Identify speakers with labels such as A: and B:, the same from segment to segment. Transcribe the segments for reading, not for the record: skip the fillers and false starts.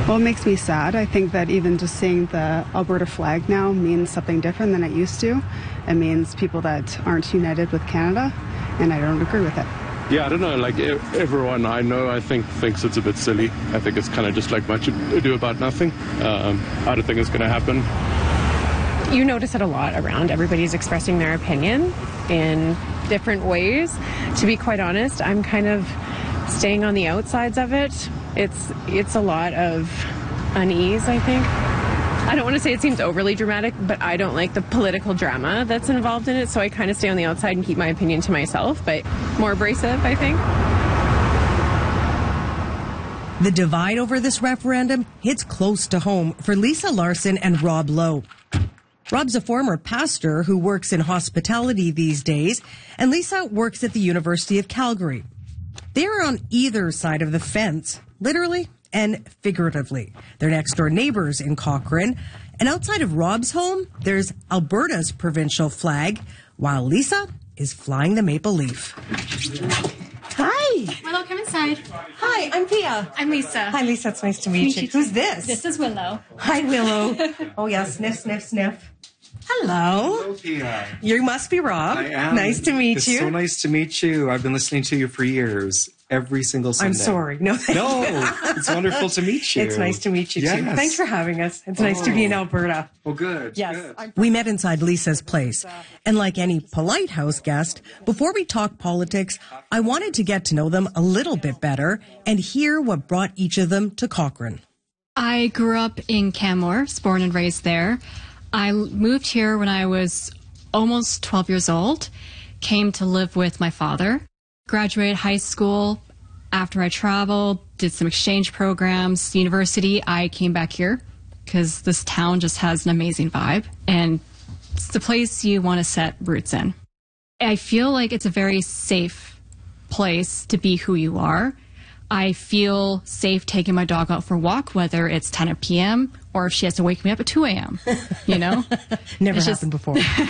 A: Well, it makes me sad. I think that even just seeing the Alberta flag now means something different than it used to. It means people that aren't united with Canada, and I don't agree with it.
B: Yeah, I don't know, like everyone I know, I think, thinks it's a bit silly. I think it's kind of just like much ado about nothing. I don't think it's going to happen.
C: You notice it a lot around. Everybody's expressing their opinion in different ways. To be quite honest, I'm kind of staying on the outsides of it. It's a lot of unease, I think. I don't want to say it seems overly dramatic, but I don't like the political drama that's involved in it, so I kind of stay on the outside and keep my opinion to myself, but more abrasive, I think.
D: The divide over this referendum hits close to home for Lisa Larson and Rob Lowe. Rob's a former pastor who works in hospitality these days, and Lisa works at the University of Calgary. They're on either side of the fence, literally and figuratively. They're next-door neighbors in Cochrane. And outside of Rob's home, there's Alberta's provincial flag, while Lisa is flying the maple leaf. Hi.
E: Willow, come inside.
D: Hi, I'm Pia.
E: I'm Lisa.
D: Hi, Lisa. It's nice to meet you. Who's this?
E: This is Willow.
D: Hi, Willow. Oh, yeah. Sniff, sniff, sniff. Hello.
F: Hello, Pia.
D: You must be Rob.
F: I am.
D: Nice to meet you.
F: It's so nice to meet you. I've been listening to you for years. Every single Sunday.
D: I'm sorry. No,
F: it's wonderful to meet you.
D: It's nice to meet you, too. Thanks for having us. It's nice to be in Alberta.
F: Well, good.
D: Yes.
F: Good.
D: We met inside Lisa's place. And like any polite house guest, before we talk politics, I wanted to get to know them a little bit better and hear what brought each of them to Cochrane.
E: I grew up in Canmore, was born and raised there. I moved here when I was almost 12 years old, came to live with my father. Graduated high school. After I traveled, did some exchange programs, university, I came back here because this town just has an amazing vibe and it's the place you want to set roots in. I feel like it's a very safe place to be who you are. I feel safe taking my dog out for a walk, whether it's 10 p.m. or if she has to wake me up at 2 a.m., you know?
D: Never happened before.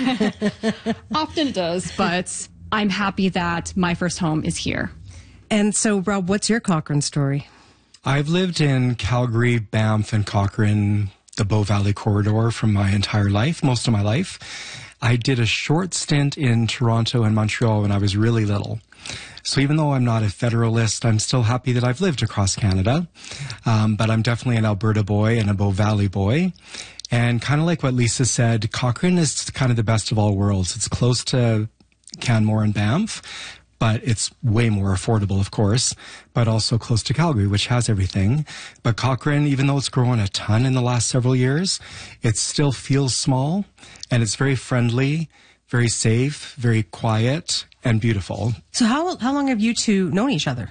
E: Often it does, but I'm happy that my first home is here.
D: And so, Rob, what's your Cochrane story?
F: I've lived in Calgary, Banff, and Cochrane, the Bow Valley corridor for my entire life, most of my life. I did a short stint in Toronto and Montreal when I was really little. So even though I'm not a federalist, I'm still happy that I've lived across Canada. But I'm definitely an Alberta boy and a Bow Valley boy. And kind of like what Lisa said, Cochrane is kind of the best of all worlds. It's close to Canmore and Banff, but it's way more affordable, of course, but also close to Calgary, which has everything. But Cochrane, even though it's grown a ton in the last several years, it still feels small, and it's very friendly, very safe, very quiet, and beautiful.
D: So how long have you two known each other?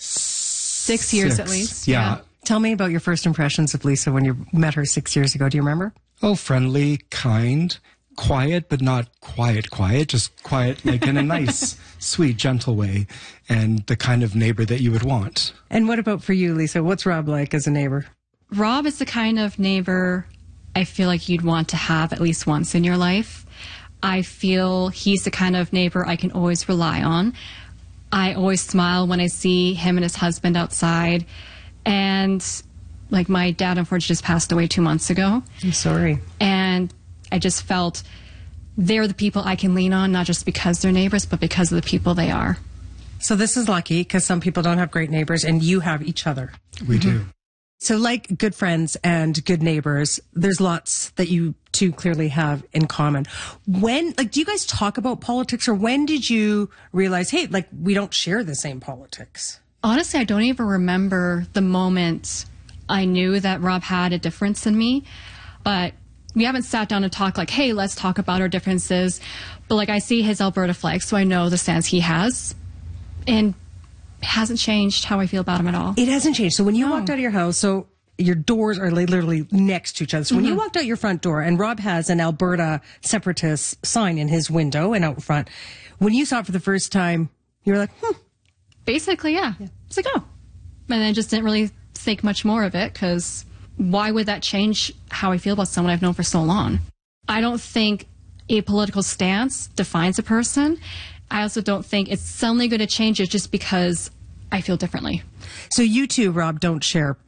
E: 6 years at least.
F: Yeah.
D: Tell me about your first impressions of Lisa when you met her 6 years ago. Do you remember?
F: Oh, friendly, kind, quiet, but not quiet, just quiet, like in a nice, sweet, gentle way, and the kind of neighbor that you would want.
D: And what about for you, Lisa? What's Rob like as a neighbor?
E: Rob is the kind of neighbor I feel like you'd want to have at least once in your life. I feel he's the kind of neighbor I can always rely on. I always smile when I see him and his husband outside. And like my dad unfortunately just passed away 2 months ago.
D: I'm sorry.
E: And I just felt they're the people I can lean on, not just because they're neighbors, but because of the people they are.
D: So this is lucky because some people don't have great neighbors and you have each other.
F: We do.
D: So like good friends and good neighbors, there's lots that you two clearly have in common. When, like, do you guys talk about politics, or when did you realize, hey, like, we don't share the same politics?
E: Honestly, I don't even remember the moment I knew that Rob had a difference than me, but we haven't sat down and talked like, hey, let's talk about our differences. But like, I see his Alberta flag, so I know the stance he has, and it hasn't changed how I feel about him at all.
D: It hasn't changed. So when you walked out of your house, so your doors are literally next to each other. So when you walked out your front door, and Rob has an Alberta separatist sign in his window and out front, when you saw it for the first time, you were like,
E: Basically, yeah. It's like, oh. And I just didn't really think much more of it, because why would that change how I feel about someone I've known for so long? I don't think a political stance defines a person. I also don't think it's suddenly going to change it just because I feel differently.
D: So you two, Rob, don't share